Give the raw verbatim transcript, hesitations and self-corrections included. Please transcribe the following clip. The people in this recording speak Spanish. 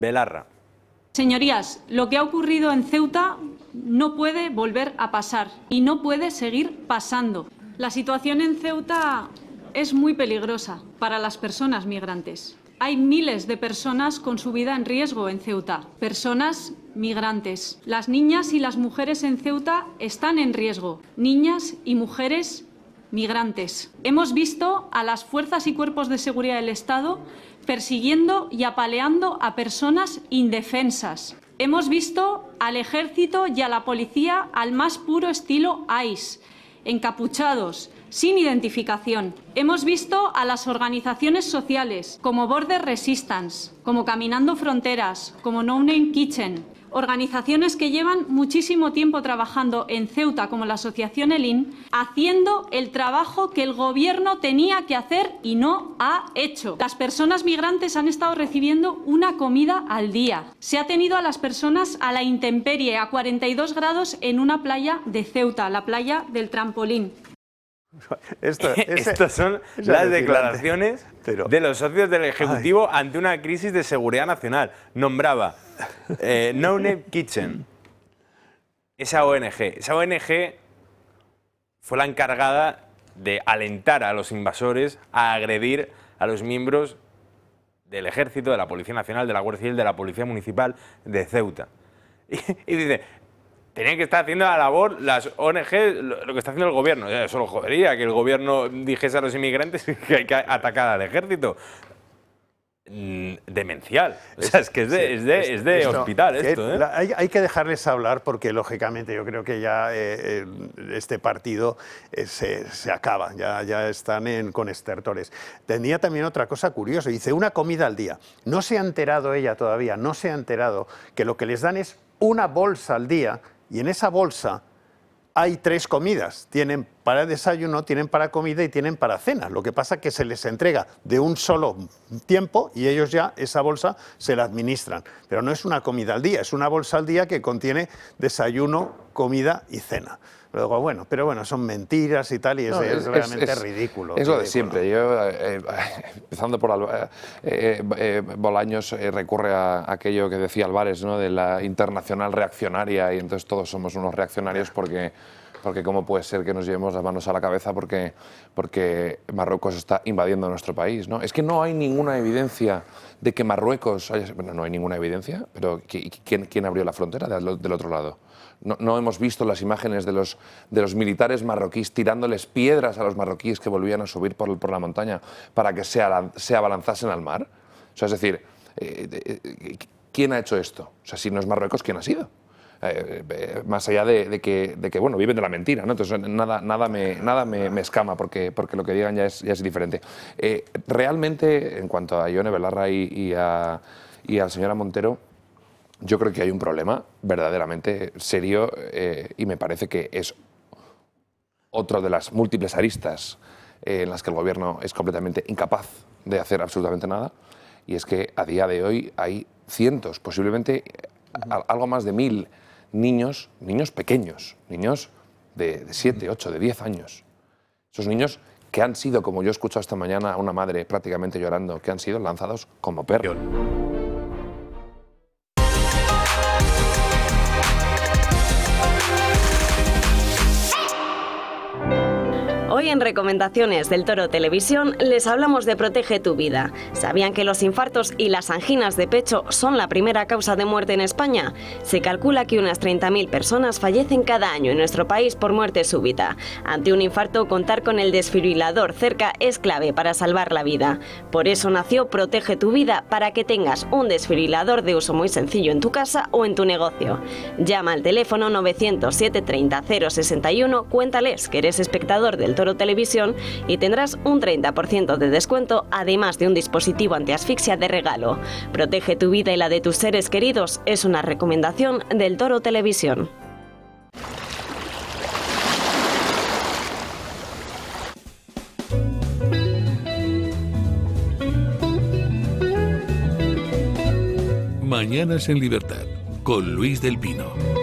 Belarra. Señorías, lo que ha ocurrido en Ceuta no puede volver a pasar y no puede seguir pasando. La situación en Ceuta es muy peligrosa para las personas migrantes. Hay miles de personas con su vida en riesgo en Ceuta, personas migrantes. Las niñas y las mujeres en Ceuta están en riesgo, niñas y mujeres migrantes. Hemos visto a las fuerzas y cuerpos de seguridad del Estado persiguiendo y apaleando a personas indefensas. Hemos visto al ejército y a la policía al más puro estilo ICE, encapuchados, sin identificación. Hemos visto a las organizaciones sociales como Border Resistance, como Caminando Fronteras, como No Name Kitchen, organizaciones que llevan muchísimo tiempo trabajando en Ceuta, como la asociación Elin, haciendo el trabajo que el gobierno tenía que hacer y no ha hecho. Las personas migrantes han estado recibiendo una comida al día. Se ha tenido a las personas a la intemperie, a cuarenta y dos grados en una playa de Ceuta, la playa del Trampolín. Esto, ese, Estas son las declaraciones pero, de los socios del Ejecutivo ay. ante una crisis de seguridad nacional. Nombraba eh, No Name Kitchen, esa O N G. Esa O N G fue la encargada de alentar a los invasores a agredir a los miembros del Ejército, de la Policía Nacional, de la Guardia Civil, de la Policía Municipal de Ceuta. Y, y dice... Tenían que estar haciendo la labor las O N G, lo que está haciendo el gobierno. Eso lo jodería, que el gobierno dijese a los inmigrantes que hay que atacar al ejército. Demencial. O sea, es que es de, sí, es de, es de esto, hospital esto. ¿eh? La, hay, hay que dejarles hablar porque, lógicamente, yo creo que ya eh, este partido eh, se, se acaba, ya, ya están en, con estertores. Tenía también otra cosa curiosa, dice, una comida al día. No se ha enterado ella todavía, no se ha enterado que lo que les dan es una bolsa al día. Y en esa bolsa hay tres comidas. Tienen para desayuno, tienen para comida y tienen para cena. Lo que pasa es que se les entrega de un solo tiempo y ellos ya esa bolsa se la administran. Pero no es una comida al día, es una bolsa al día que contiene desayuno, comida y cena. Luego, bueno, pero bueno, son mentiras y tal, y es, no, es, es realmente es, Es ridículo. lo ridículo. de siempre. Yo, eh, empezando por Alba, eh, eh, Bolaños, eh, recurre a aquello que decía Álvarez, ¿no?, de la internacional reaccionaria, y entonces todos somos unos reaccionarios porque, porque cómo puede ser que nos llevemos las manos a la cabeza porque, porque Marruecos está invadiendo nuestro país, ¿no? Es que no hay ninguna evidencia de que Marruecos... Haya, bueno, no hay ninguna evidencia, pero ¿quién, quién abrió la frontera del, del otro lado? No, no hemos visto las imágenes de los, de los militares marroquíes tirándoles piedras a los marroquíes que volvían a subir por, por la montaña para que se, se abalanzasen al mar. O sea, es decir, eh, eh, ¿quién ha hecho esto? O sea, si no es Marruecos, ¿quién ha sido? Eh, eh, más allá de, de, que, de que, bueno, viven de la mentira, ¿no? Entonces nada, nada, me, nada me, me escama porque, porque lo que digan ya es, ya es diferente. Eh, realmente, en cuanto a Ione Belarra y, y, a, y a la señora Montero, yo creo que hay un problema verdaderamente serio eh, y me parece que es otra de las múltiples aristas eh, en las que el gobierno es completamente incapaz de hacer absolutamente nada, y es que a día de hoy hay cientos, posiblemente a, algo más de mil niños, niños pequeños, niños de siete, ocho, de diez años. Esos niños que han sido, como yo he escuchado esta mañana a una madre prácticamente llorando, que han sido lanzados como perros. Hoy en Recomendaciones del Toro Televisión les hablamos de Protege tu Vida. ¿Sabían que los infartos y las anginas de pecho son la primera causa de muerte en España? Se calcula que unas treinta mil personas fallecen cada año en nuestro país por muerte súbita. Ante un infarto, contar con el desfibrilador cerca es clave para salvar la vida. Por eso nació Protege tu Vida, para que tengas un desfibrilador de uso muy sencillo en tu casa o en tu negocio. Llama al teléfono novecientos, siete treinta, cero sesenta y uno, cuéntales que eres espectador del Toro Televisión y tendrás un treinta por ciento de descuento, además de un dispositivo antiasfixia de regalo. Protege tu vida y la de tus seres queridos es una recomendación del Toro Televisión. Mañanas en Libertad, con Luis del Pino.